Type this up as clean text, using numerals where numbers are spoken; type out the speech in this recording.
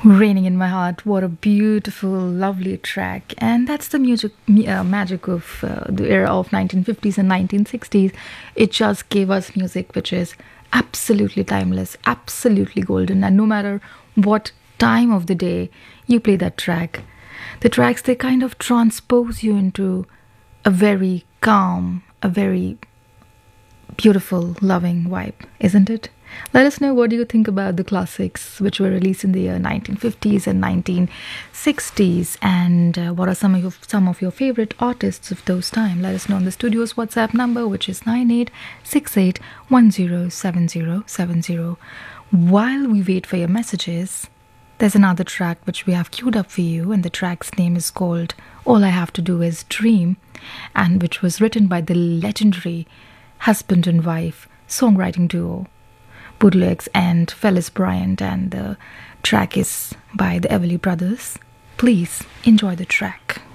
Raining in My Heart. What a beautiful, lovely track. And that's the magic of the era of 1950s and 1960s. It just gave us music which is absolutely timeless, absolutely golden. And no matter what time of the day you play that track, the tracks, they kind of transpose you into a very calm, a very beautiful, loving vibe, isn't it? Let us know what do you think about the classics which were released in the year 1950s and 1960s, and what are some of your favorite artists of those time. Let us know on the studio's WhatsApp number, which is 9868107070. While we wait for your messages, there's another track which we have queued up for you, and the track's name is called All I Have to Do Is Dream, and which was written by the legendary husband and wife songwriting duo Bootlegs and Phyllis Bryant, and the track is by the Everly Brothers. Please enjoy the track.